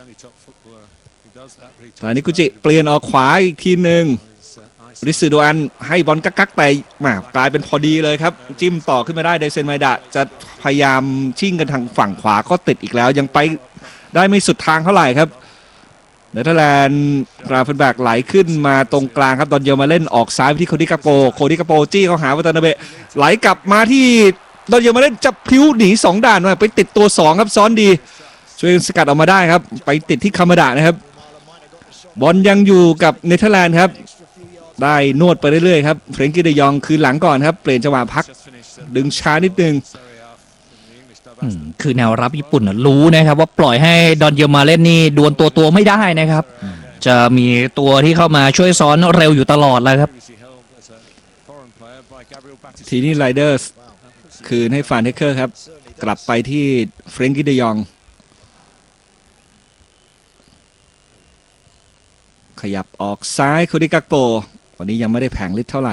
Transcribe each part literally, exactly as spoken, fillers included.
ตอนนี้กุจิเปลี่ยนออกขวาอีกทีหนึ่งริสึโดอันให้บอลกักๆแต่มากลายเป็นพอดีเลยครับจิ้มต่อขึ้นมาได้ไดเซนไมดะจะพยายามชิ่งกันทางฝั่งขวาก็ติดอีกแล้วยังไปได้ไม่สุดทางเท่าไหร่ครับเนเธอร์แลนด์กราฟเฟนแบกไหลขึ้นมาตรงกลางครับตอนเยอมาเล่นออกซ้ายไปที่โคดิกาโปโคดิกาโปจี้เขาหาวาตานาเบะไหลกลับมาที่ตอนเยอมาเล่นจับพลิ้วหนีสองด่านมาไปติดตัวสองครับซ้อนดีช่วยสกัดออกมาได้ครับไปติดที่คามาดะนะครับบอลยังอยู่กับเนเธอร์แลนด์ครับได้นวดไปเรื่อยๆครับเฟรนกี้เดยองคืนหลังก่อนครับเปลี่ยนจังหวะพักดึงช้านิดนึงคือแนวรับญี่ปุ่นรู้นะครับว่าปล่อยให้ดอนเยมาเล่นนี่ดวลตัวตัวไม่ได้นะครับจะมีตัวที่เข้ามาช่วยซ้อนเร็วอยู่ตลอดเลยครับทีนี้ไรเดอร์สคืนให้ฟานเทคเคอร์ครับกลับไปที่เฟรนกี้เดยองขยับออกซ้ายโคดิกาโปวันนี้ยังไม่ได้แผงฤทธิ์เท่าไหร่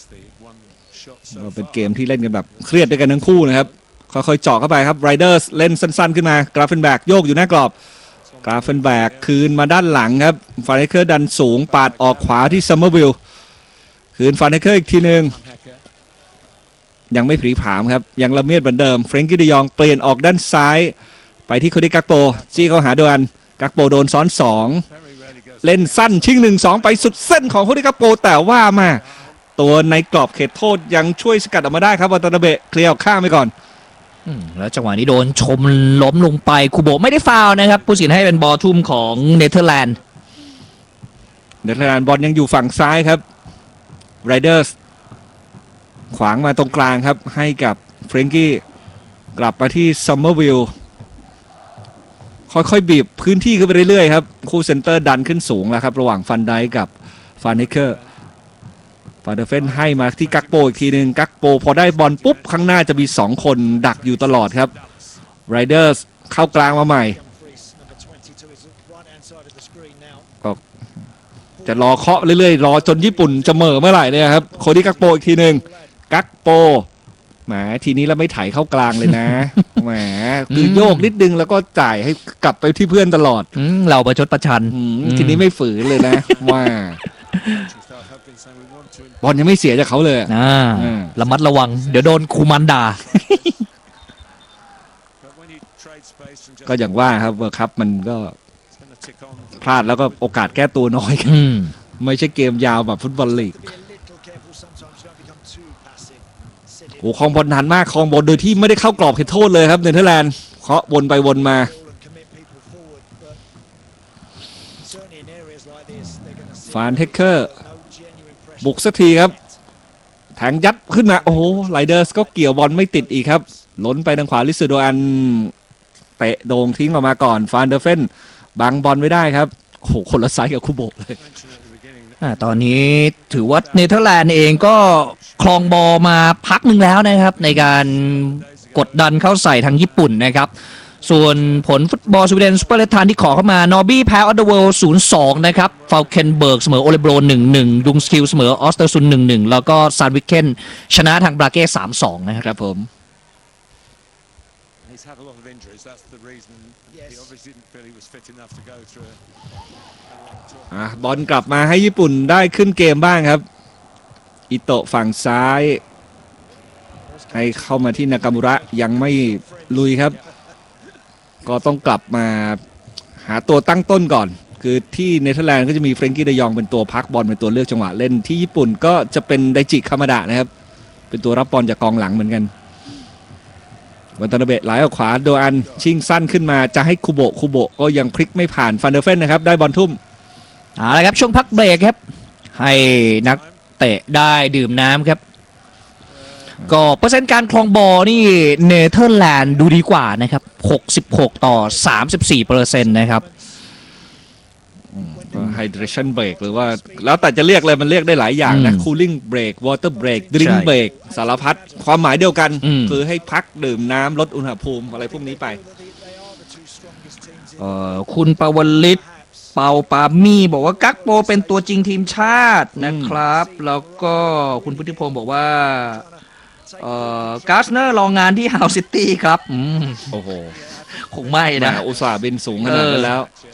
เป็นเกมที่เล่นกันแบบเครียดด้วยกันทั้งคู่นะครับค่อยๆเจาะเข้าไปครับไรเดอร์สเล่นสั้นๆขึ้นมากราฟเฟนแบกโยกอยู่หน้ากรอบกราฟเฟนแบกคืนมาด้านหลังครับฟานเทคเคอร์ดันสูงปาดออกขวาที่ซัมเมอร์วิลคืนฟานเทคเคอร์อีกทีหนึ่งยังไม่ผีผามครับยังละเมียดเหมือนเดิมเฟรนกี้เดยองเปลี่ยนออกด้านซ้ายไปที่โคดิกาโปจี้เข้าหาโดนกักโปโดนซ้อนสองเล่นสั้นชิงหนึ่งสองไปสุดเส้นของโคดิกาโปแต่ว่ามาตัวในกรอบเขตโทษยังช่วยสกัดออกมาได้ครับวาตานาเบะเคลียร์ออกข้างไปก่อนแล้วจังหวะนี้โดนชมล้มลงไปคูโบไม่ได้ฟาวล์นะครับผู้สินให้เป็นบอลทุ่มของเนเธอร์แลนด์เนเธอร์แลนด์บอลยังอยู่ฝั่งซ้ายครับไรเดอร์สขวางมาตรงกลางครับให้กับเฟรนกี้กลับมาที่ซัมเมอร์วิลค่อยๆบีบพื้นที่ขึ้นไปเรื่อยๆครับคู่เซนเตอร์ดันขึ้นสูงแล้วครับระหว่างฟันไดกับฟานเนคเกอร์ฟาเดเฟนให้มาที่กักโปอีกทีหนึ่งกักโปพอได้บอลปุ๊บข้างหน้าจะมีสองคนดักอยู่ตลอดครับไรเดอร์สเข้ากลางมาใหม่ก็จะรอเคาะเรื่อยๆรอจนญี่ปุ่นจะเหม่อเมื่อไหร่เนี่ยครับโคดิกักโปอีกทีหนึ่งกักโปแหมทีนี้เราไม่ไถเข้ากลางเลยนะแหมคือโยกนิดนึงแล้วก็จ่ายให้กลับไปที่เพื่อนตลอดเราประชดประชันทีนี้ไม่ฝืนเลยนะว่าบอลยังไม่เสียจากเขาเลยระมัดระวังเดี๋ยวโดนคูมันด่าก็อย่างว่าครับเวิร์คคัพมันก็พลาดแล้วก็โอกาสแก้ตัวน้อยไม่ใช่เกมยาวแบบฟุตบอลลีกโอ้คลองบอลนานมากคลองบอลโดยที่ไม่ได้เข้ากรอบเขตโทษเลยครับเนเธอร์แลนด์เคาะวนไปวนมาฟานเทคเคอร์บุกสักทีครับแทงยัดขึ้นมาโอ้โหไรเดอร์สก็เกี่ยวบอลไม่ติดอีกครับล้นไปทางขวาลิสโดอันเตะโด่งทิ้งออกมาก่อนฟานเดอร์เฟนบังบอลไม่ได้ครับโอ้โหคนละไซส์กับคูโบะเลยตอนนี้ถือว่าเนเธอร์แลนด์เองก็คลองบอลมาพักหนึ่งแล้วนะครับในการกดดันเข้าใส่ทางญี่ปุ่นนะครับส่วนผลฟุตบอลสวีเดนซูเปอร์เลทานที่ขอเข้ามานอร์บี้แพ้ออเดอร์เวิลด์ศูนย์สองนะครับฟาลเคนเบิร์กเสมอโอเลโบรหนึ่งหนึ่งดุงสคิลเสมอออสเตอร์ซุนหนึ่งหนึ่งแล้วก็ซานวิกเคนชนะทางบราเก้สามสองนะครับผมบอลกลับมาให้ญี่ปุ่นได้ขึ้นเกมบ้างครับอิโตะฝั่งซ้ายให้เข้ามาที่นากามุระยังไม่ลุยครับก็ต้องกลับมาหาตัวตั้งต้นก่อนคือที่เนเธอร์แลนด์ก็จะมีเฟรนกี้เดยองเป็นตัวพักบอลเป็นตัวเลือกจังหวะเล่นที่ญี่ปุ่นก็จะเป็นไดจิคามาดะนะครับเป็นตัวรับบอลจากกองหลังเหมือนกันวันตานาเบะไหลออกขวาโดอันชิงสั้นขึ้นมาจะให้คูโบะคูโบะก็ยังพลิกไม่ผ่านฟันเดอร์เฟนนะครับได้บอลทุ่มเอาละครับช่วงพักเบรกครับให้นักเตะได้ดื่มน้ำครับก็เปอร์เซ็นต์การครองบอลนี่เนเธอร์แลนด์ดูดีกว่านะครับหกสิบหกต่อสามสิบสี่เปอร์เซ็นต์นะครับไฮเดรชั่นเบรกหรือว่าแล้วแต่จะเรียกเลยมันเรียกได้หลายอย่างนะคูลิ่งเบรกวอเตอร์เบรกดริงเบรกสารพัดความหมายเดียวกันคือให้พักดื่มน้ำลดอุณหภูมิอะไรพวกนี้ไปคุณปวลิตเปาปามี่บอกว่ากักโปเป็นตัวจริงทีมชาตินะครับแล้วก็คุณพุทธิพงศ์บอกว่าการ์สเนอร์รองงานที่ฮาวซิตี้ครับโอ้โหคงไม่นะอุตส่าห์บินสูงขนาดนั้นแล้ว